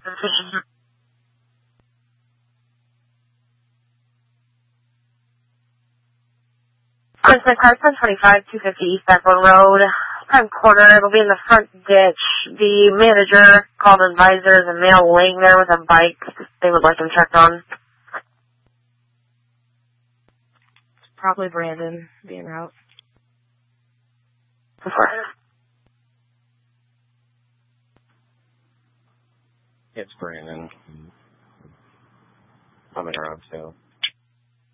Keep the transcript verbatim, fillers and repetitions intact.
Princeton Carson, twenty-five, two fifty East Backbone Road. Front corner, it'll be in the front ditch. The manager called advisor, the male laying there with a bike. They would like him checked on. Probably Brandon being out. It's Brandon. I'm in around too.